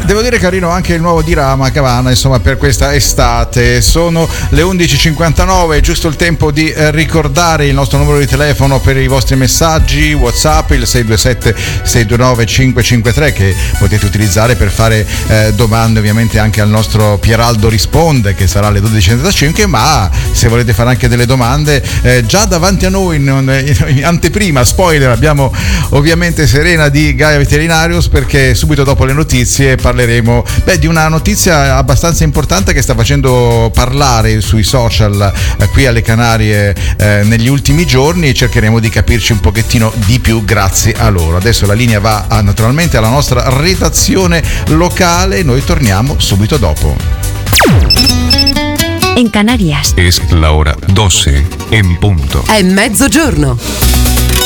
Devo dire carino anche il nuovo dirama che vanno, insomma, per questa estate. Sono le 11.59, giusto il tempo di ricordare il nostro numero di telefono per i vostri messaggi WhatsApp, il 627 629 553, che potete utilizzare per fare domande ovviamente anche al nostro Pieraldo Risponde, che sarà alle 12.35, ma se volete fare anche delle domande già davanti a noi in anteprima, spoiler, abbiamo ovviamente Serena di Gaia Veterinarius, perché subito dopo le notizie parleremo di una notizia abbastanza importante che sta facendo parlare sui social qui alle Canarie negli ultimi giorni, e cercheremo di capirci un pochettino di più grazie a loro. Adesso la linea va naturalmente alla nostra redazione locale, noi torniamo subito dopo. En Canarias es la hora 12 en punto. È mezzogiorno.